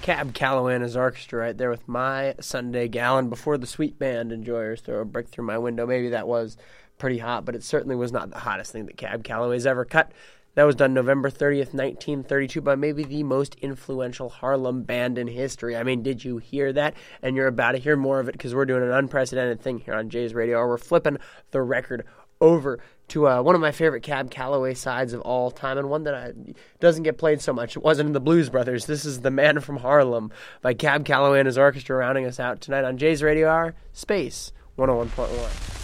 Cab Calloway and his orchestra right there with My Sunday Gallon before the sweet band enjoyers throw a brick through my window. Maybe that was pretty hot, but it certainly was not the hottest thing that Cab Calloway's ever cut. That was done November 30th, 1932 by maybe the most influential Harlem band in history. I mean, did you hear that? And you're about to hear more of it because we're doing an unprecedented thing here on Jay's Radio. We're flipping the record over to one of my favorite Cab Calloway sides of all time, and one that doesn't get played so much. It wasn't in the Blues Brothers. This is The Man from Harlem by Cab Calloway and his orchestra rounding us out tonight on Jay's Radio Hour, Space 101.1.